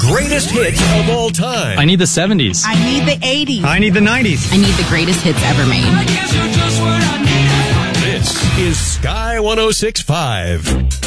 greatest hits of all time. I need the 70s. I need the 80s. I need the 90s. I need the greatest hits ever made. This is Sky 106.5.